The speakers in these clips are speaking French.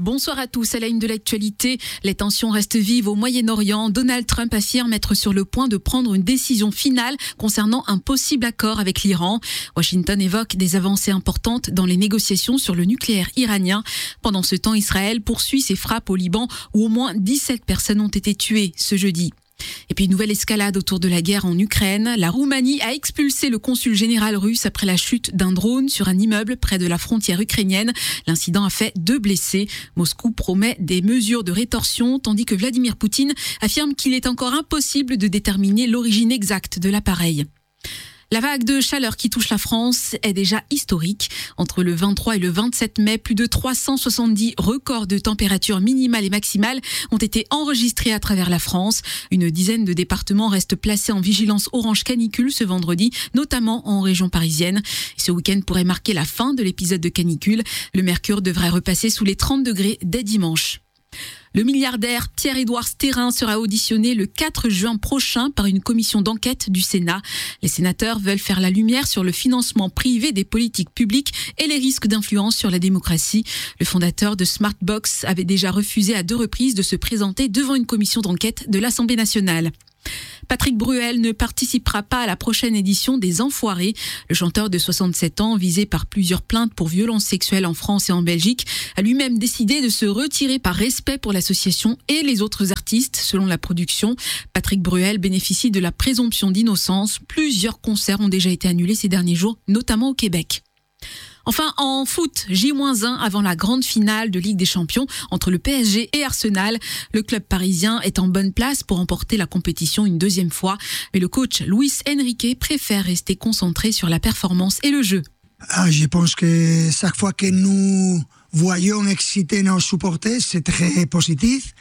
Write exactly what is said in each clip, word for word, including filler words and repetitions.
Bonsoir à tous. À la une de l'actualité, les tensions restent vives au Moyen-Orient. Donald Trump affirme être sur le point de prendre une décision finale concernant un possible accord avec l'Iran. Washington évoque des avancées importantes dans les négociations sur le nucléaire iranien. Pendant ce temps, Israël poursuit ses frappes au Liban où au moins dix-sept personnes ont été tuées ce jeudi. Et puis, nouvelle escalade autour de la guerre en Ukraine. La Roumanie a expulsé le consul général russe après la chute d'un drone sur un immeuble près de la frontière ukrainienne. L'incident a fait deux blessés. Moscou promet des mesures de rétorsion, tandis que Vladimir Poutine affirme qu'il est encore impossible de déterminer l'origine exacte de l'appareil. La vague de chaleur qui touche la France est déjà historique. Entre le vingt-trois et le vingt-sept mai, plus de trois cent soixante-dix records de température minimale et maximale ont été enregistrés à travers la France. Une dizaine de départements restent placés en vigilance orange canicule ce vendredi, notamment en région parisienne. Ce week-end pourrait marquer la fin de l'épisode de canicule. Le mercure devrait repasser sous les trente degrés dès dimanche. Le milliardaire Pierre-Édouard Stérin sera auditionné le quatre juin prochain par une commission d'enquête du Sénat. Les sénateurs veulent faire la lumière sur le financement privé des politiques publiques et les risques d'influence sur la démocratie. Le fondateur de Smartbox avait déjà refusé à deux reprises de se présenter devant une commission d'enquête de l'Assemblée nationale. Patrick Bruel ne participera pas à la prochaine édition des Enfoirés. Le chanteur de soixante-sept ans, visé par plusieurs plaintes pour violences sexuelles en France et en Belgique, a lui-même décidé de se retirer par respect pour l'association et les autres artistes, selon la production. Patrick Bruel bénéficie de la présomption d'innocence. Plusieurs concerts ont déjà été annulés ces derniers jours, notamment au Québec. Enfin, en foot, J moins un avant la grande finale de Ligue des Champions entre le P S G et Arsenal. Le club parisien est en bonne place pour remporter la compétition une deuxième fois. Mais le coach Luis Enrique préfère rester concentré sur la performance et le jeu. Ah, je pense que chaque fois que nous voyons exciter nos supporters, c'est très positif.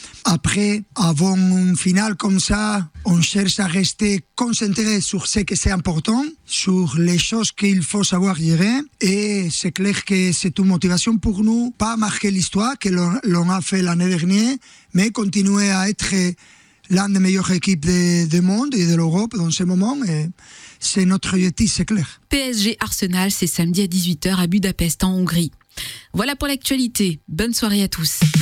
Après, avant une finale comme ça, on cherche à rester concentré sur ce que c'est important, sur les choses qu'il faut savoir gérer. Et c'est clair que c'est une motivation pour nous, pas marquer l'histoire que l'on, l'on a fait l'année dernière, mais continuer à être l'une des meilleures équipes du monde et de l'Europe dans ce moment. Et c'est notre objectif, c'est clair. P S G Arsenal, c'est samedi à dix-huit heures à Budapest en Hongrie. Voilà pour l'actualité. Bonne soirée à tous.